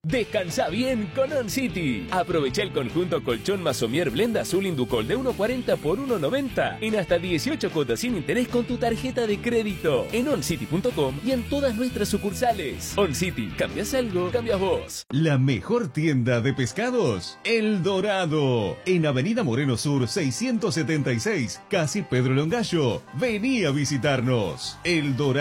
Descansa bien con On City. Aprovecha el conjunto colchón más somier blend azul Inducol de 1.40 por 1.90 en hasta 18 cuotas sin interés con tu tarjeta de crédito en oncity.com y en todas nuestras sucursales. On City, cambias algo, cambias vos. La mejor tienda de pescados, El Dorado, en Avenida Moreno Sur 676, casi Pedro Longallo. Vení a visitarnos. El Dorado.